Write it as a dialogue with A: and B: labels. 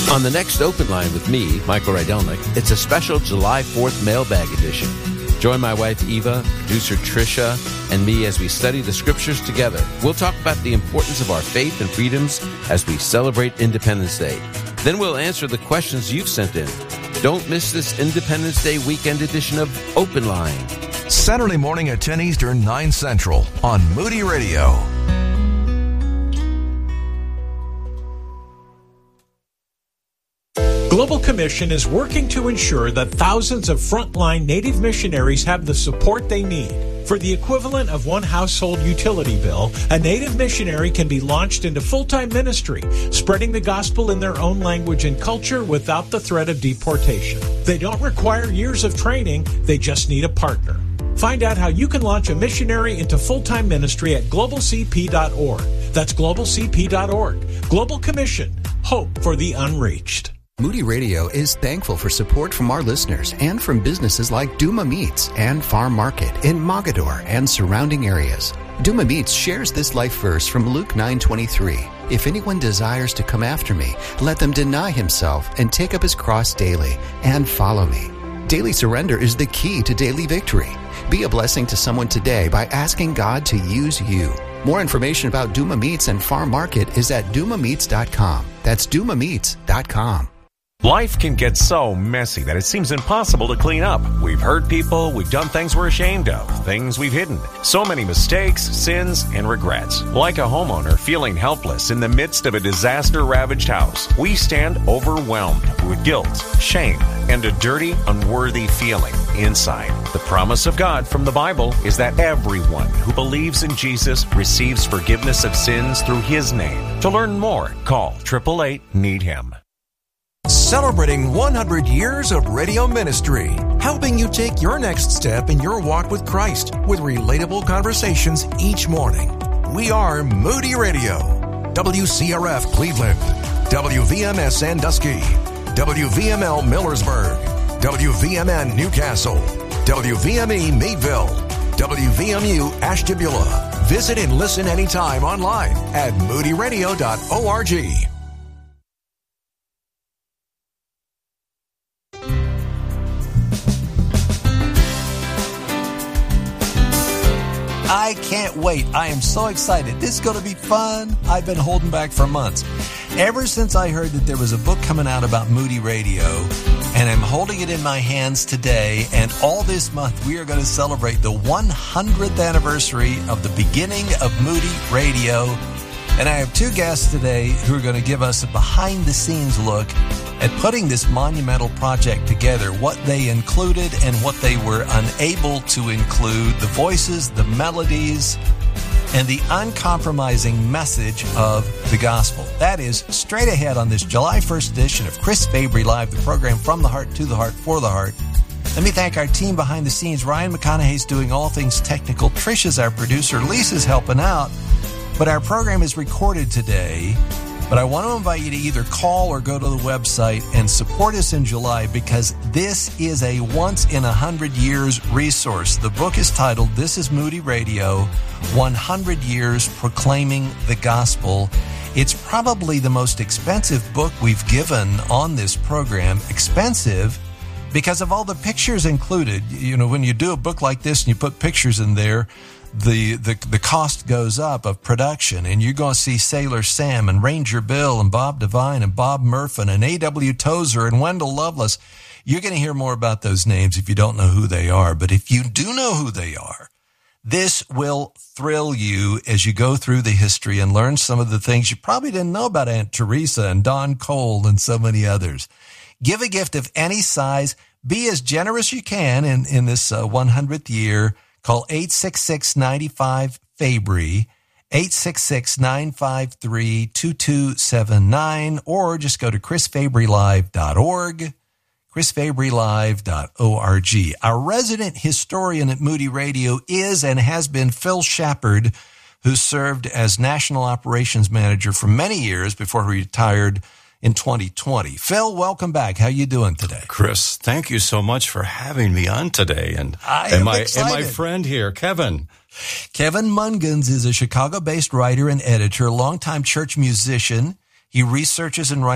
A: On the next Open Line with me, Michael Rydelnik, it's a special July 4th mailbag edition. Join my wife Eva, producer Tricia, and me as we study the scriptures together. We'll talk about the importance of our faith and freedoms as we celebrate Independence Day. Then we'll answer the questions you've sent in. Don't miss this Independence Day weekend edition of Open Line.
B: Saturday morning at 10 Eastern, 9 Central on Moody Radio.
C: Global Commission is working to ensure that thousands of frontline Native missionaries have the support they need. For the equivalent of one household utility bill, a Native missionary can be launched into full-time ministry, spreading the gospel in their own language and culture without the threat of deportation. They don't require years of training, they just need a partner. Find out how you can launch a missionary into full-time ministry at globalcp.org. That's globalcp.org. Global Commission. Hope for the unreached.
D: Moody Radio is thankful for support from our listeners and from businesses like Duma Meats and Farm Market in Mogador and surrounding areas. Duma Meats shares this life verse from Luke 9:23. If anyone desires to come after me, let them deny himself and take up his cross daily and follow me. Daily surrender is the key to daily victory. Be a blessing to someone today by asking God to use you. More information about Duma Meats and Farm Market is at dumameats.com. That's dumameats.com.
E: Life can get so messy that it seems impossible to clean up. We've hurt people, we've done things we're ashamed of, things we've hidden. So many mistakes, sins, and regrets. Like a homeowner feeling helpless in the midst of a disaster-ravaged house, we stand overwhelmed with guilt, shame, and a dirty, unworthy feeling inside. The promise of God from the Bible is that everyone who believes in Jesus receives forgiveness of sins through His name. To learn more, call 888-NEED-HIM.
B: Celebrating 100 years of radio ministry, helping you take your next step in your walk with Christ with relatable conversations each morning. We are Moody Radio, WCRF Cleveland, WVMS Sandusky, WVML Millersburg, WVMN Newcastle, WVME Meadville, WVMU Ashtabula. Visit and listen anytime online at moodyradio.org.
F: I can't wait. I am so excited. This is going to be fun. I've been holding back for months. Ever since I heard that there was a book coming out about Moody Radio, and I'm holding it in my hands today, and all this month we are going to celebrate the 100th anniversary of the beginning of Moody Radio. And I have two guests today who are going to give us a behind-the-scenes look at putting this monumental project together, what they included and what they were unable to include, the voices, the melodies, and the uncompromising message of the gospel. That is straight ahead on this July 1st edition of Chris Fabry Live, the program from the heart to the heart for the heart. Let me thank our team behind the scenes. Ryan McConaughey's doing all things technical. Trish is our producer. Lisa's helping out. But our program is recorded today. But I want to invite you to either call or go to the website and support us in July, because this is a once-in-100-years resource. The book is titled, This is Moody Radio, 100 Years Proclaiming the Gospel. It's probably the most expensive book we've given on this program. Expensive because of all the pictures included. You know, when you do a book like this and you put pictures in there, the cost goes up of production, and you're going to see Sailor Sam and Ranger Bill and Bob Devine and Bob Murphin and A.W. Tozer and Wendell Lovelace. You're going to hear more about those names if you don't know who they are. But if you do know who they are, this will thrill you as you go through the history and learn some of the things you probably didn't know about Aunt Teresa and Don Cole and so many others. Give a gift of any size. Be as generous as you can in this 100th year. Call 866-95-FABRY, 866-953-2279, or just go to chrisfabrylive.org, chrisfabrylive.org. Our resident historian at Moody Radio is and has been Phil Shepard, who served as National Operations Manager for many years before he retired in 2020. Phil, welcome back. How you doing today?
G: Chris, thank you so much for having me on today. And my friend here, Kevin.
F: Kevin Mungans is a Chicago-based writer and editor, longtime church musician. He researches and writes